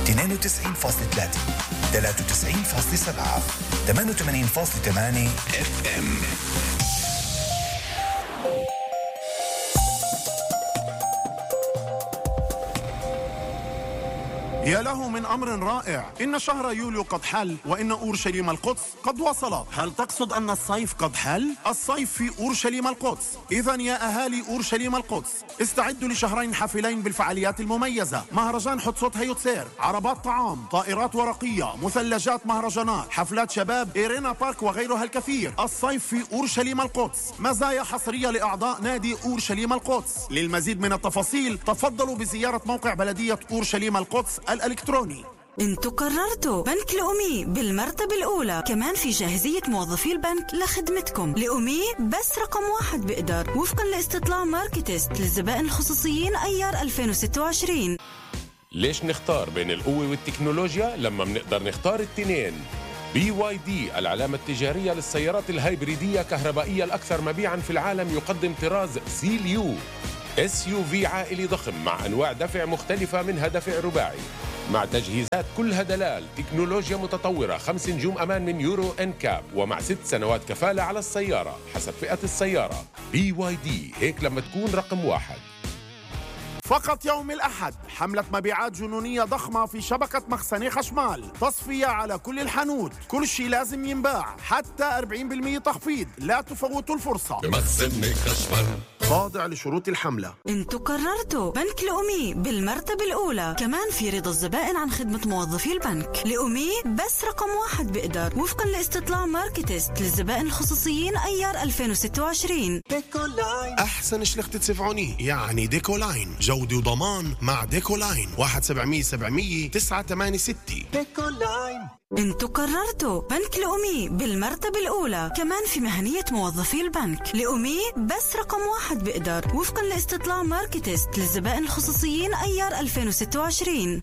92.3 93.7 88.8 FM. يا له من أمر رائع، إن شهر يوليو قد حل وإن أورشليم القدس قد وصلت. هل تقصد أن الصيف قد حل؟ الصيف في أورشليم القدس. إذن يا أهالي أورشليم القدس استعدوا لشهرين حافلين بالفعاليات المميزة: مهرجان حتشوت هيوتسير، عربات طعام، طائرات ورقية، مثلجات مهرجانات، حفلات شباب، إيرينا بارك وغيرها الكثير. الصيف في أورشليم القدس، مزايا حصرية لأعضاء نادي أورشليم القدس. للمزيد من التفاصيل تفضلوا بزيارة موقع بلدية أورشليم القدس الإلكتروني. انتوا قررتوا بنك الأمي بالمرتبة الأولى، كمان في جاهزية موظفي البنك لخدمتكم. الأمي بس رقم 1 بقدر وفقا لاستطلاع ماركتست للزبائن الخصوصيين أيار 2026. ليش نختار بين القوة والتكنولوجيا لما منقدر نختار التنين؟ BYD العلامة التجارية للسيارات الهايبريدية كهربائية الأكثر مبيعاً في العالم، يقدم طراز سيليو SUV عائلي ضخم مع أنواع دفع مختلفة، منها دفع رباعي مع تجهيزات كلها دلال، تكنولوجيا متطورة، 5 نجوم أمان من يورو NCAP، ومع 6 سنوات كفالة على السيارة حسب فئة السيارة. BYD، هيك لما تكون رقم 1. فقط يوم الأحد حملة مبيعات جنونية ضخمة في شبكة مخزني خشمال، تصفية على كل الحانوت، كل شيء لازم ينباع، حتى 40% تخفيض، لا تفوتوا الفرصة. بمخزني خشمال، خاضع لشروط الحملة. انتوا قررتوا بنك الأمي بالمرتبة الأولى، كمان في رضا الزبائن عن خدمة موظفي البنك. الأمي بس رقم 1 بقدر وفقا لاستطلاع ماركتست للزبائن الخصوصيين أيار 2026. ديكولاين، أحسن شلختة سفعوني يعني ديكولاين، جودة وضمان مع ديكولاين. 1-700-700 986. ديكولاين. انتوا قررتوا بنك الأمي بالمرتبة الأولى، كمان في مهنية موظفي البنك. الأمي بس رقم 1 بقدر وفقا لاستطلاع ماركتست للزبائن الخصوصيين أيار 2026.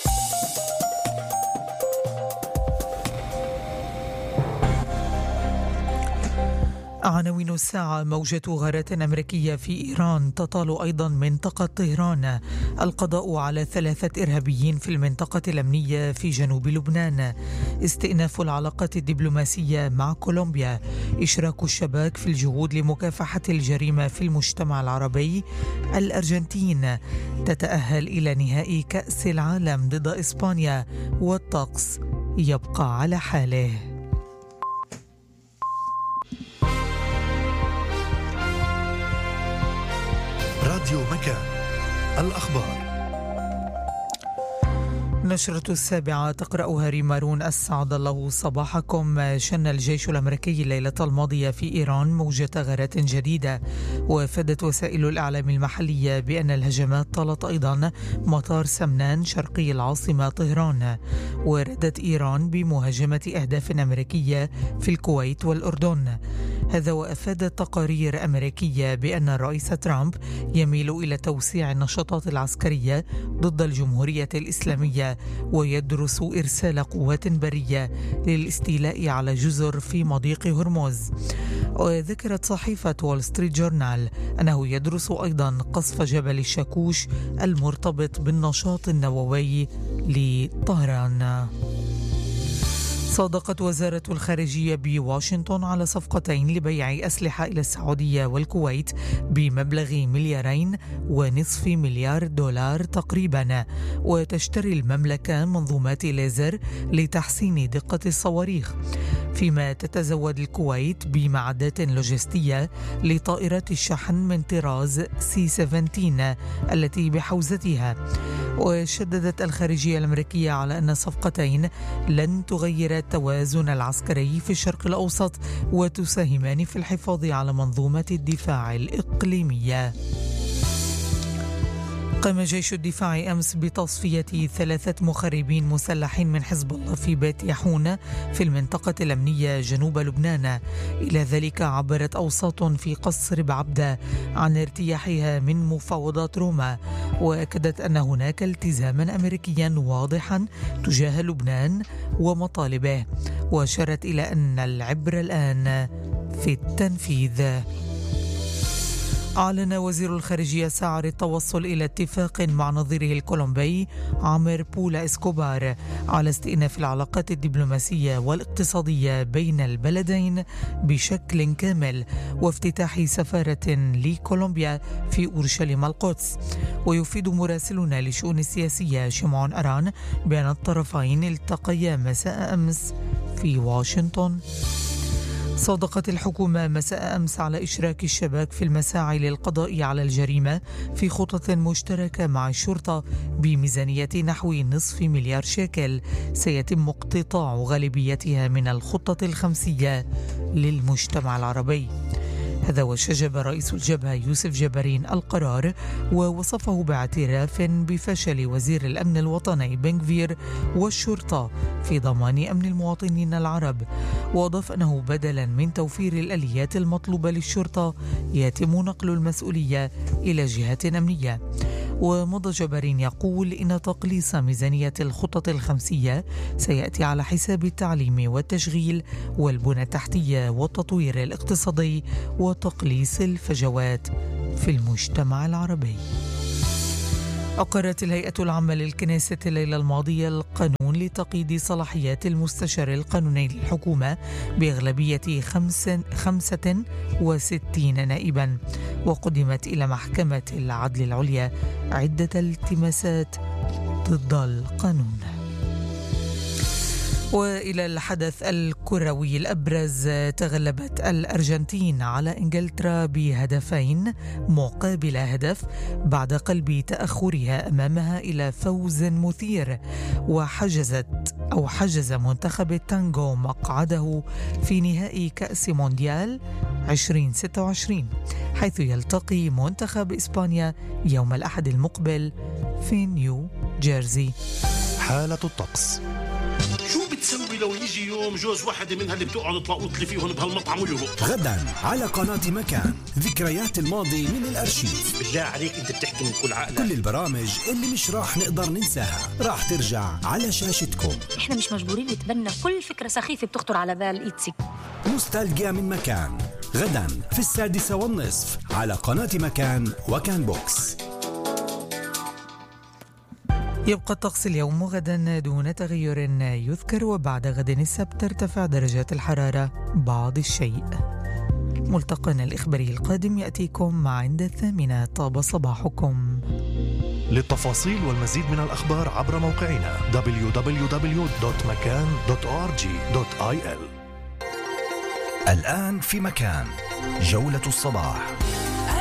عناوين الساعة: موجة غارات أمريكية في إيران تطال أيضا منطقة طهران، القضاء على 3 إرهابيين في المنطقة الأمنية في جنوب لبنان، استئناف العلاقات الدبلوماسية مع كولومبيا، إشراك الشباك في الجهود لمكافحة الجريمة في المجتمع العربي، الأرجنتين تتأهل إلى نهائي كأس العالم ضد إسبانيا، والطقس يبقى على حاله. راديو مكان، الأخبار. نشرة 7 تقرأها ريمارون. أسعد الله صباحكم. شن الجيش الأمريكي الليلة الماضية في إيران موجة غارات جديدة، وافادت وسائل الإعلام المحلية بأن الهجمات طالت أيضا مطار سمنان شرقي العاصمة طهران، وردت إيران بمهاجمة أهداف أمريكية في الكويت والأردن. هذا وأفادت تقارير أمريكية بأن الرئيس ترامب يميل إلى توسيع النشاطات العسكرية ضد الجمهورية الإسلامية، ويدرس إرسال قوات برية للاستيلاء على جزر في مضيق هرمز. وذكرت صحيفة وول ستريت جورنال أنه يدرس أيضا قصف جبل الشاكوش المرتبط بالنشاط النووي لطهران. صادقت وزارة الخارجية بواشنطن على صفقتين لبيع أسلحة إلى السعودية والكويت بمبلغ $2.5 مليار تقريبا، وتشتري المملكة منظومات ليزر لتحسين دقة الصواريخ، فيما تتزود الكويت بمعدات لوجستية لطائرات الشحن من طراز C-17 التي بحوزتها. وشددت الخارجية الأمريكية على أن الصفقتين لن تغير التوازن العسكري في الشرق الأوسط وتساهمان في الحفاظ على منظومة الدفاع الإقليمية. قام جيش الدفاع أمس بتصفية 3 مخربين مسلحين من حزب الله في بيت يحون في المنطقة الأمنية جنوب لبنان. إلى ذلك عبرت أوساط في قصر بعبدة عن ارتياحها من مفاوضات روما، وأكدت أن هناك التزاما أمريكيا واضحا تجاه لبنان ومطالبه، وأشارت إلى أن العبر الآن في التنفيذ. أعلن وزير الخارجية سعر التوصل إلى اتفاق مع نظيره الكولومبي عامر بولا إسكوبار على استئناف العلاقات الدبلوماسية والاقتصادية بين البلدين بشكل كامل وافتتاح سفارة لكولومبيا في أورشليم القدس. ويفيد مراسلنا لشؤون السياسية شمعون أران بأن الطرفين التقيا مساء أمس في واشنطن. صادقت الحكومة مساء أمس على إشراك الشباك في المساعي للقضاء على الجريمة في خطط مشتركة مع الشرطة بميزانية نحو 500 مليار شيكل سيتم اقتطاع غالبيتها من الخطة الخمسية للمجتمع العربي. هذا وشجب رئيس الجبهة يوسف جبارين القرار ووصفه باعتراف بفشل وزير الأمن الوطني بن غفير والشرطة في ضمان أمن المواطنين العرب، وأضاف أنه بدلا من توفير الآليات المطلوبة للشرطة يتم نقل المسؤولية إلى جهات أمنية. ومضى جبارين يقول إن تقليص ميزانية الخطط الخمسية سيأتي على حساب التعليم والتشغيل والبنى التحتية والتطوير الاقتصادي وتقليص الفجوات في المجتمع العربي. أقرت الهيئة العامة للكنيسة الليلة الماضية القانون لتقييد صلاحيات المستشار القانوني للحكومة بأغلبية 65 نائبا، وقدمت إلى محكمة العدل العليا عدة التماسات ضد القانون. وإلى الحدث الكروي الأبرز، تغلبت الأرجنتين على إنجلترا بهدفين مقابل هدف بعد قلب تأخرها أمامها إلى فوز مثير، حجز منتخب التانغو مقعده في نهائي كأس مونديال 2026 حيث يلتقي منتخب إسبانيا يوم الأحد المقبل في نيو جيرسي. حالة الطقس. شو بتسوي لو يجي يوم جوز واحدة منها اللي بتقعد تلاقوط لي فيهم بهالمطعم ويهرب؟ غدا على قناة مكان، ذكريات الماضي من الأرشيف. بالله عليك انت بتحكي من كل عقلك. كل البرامج اللي مش راح نقدر ننساها راح ترجع على شاشتكم. احنا مش مجبورين نتبنى كل فكرة سخيفة بتخطر على بال إيتسي. نوستالجيا من مكان غدا في 6:30 على قناة مكان وكان بوكس. يبقى الطقس اليوم وغدا دون تغير يذكر، وبعد غد السبت ترتفع درجات الحرارة بعض الشيء. ملتقانا الإخباري القادم يأتيكم مع عند 8. طاب صباحكم. للتفاصيل والمزيد من الأخبار عبر موقعنا www.makan.org.il. الآن في مكان جولة الصباح.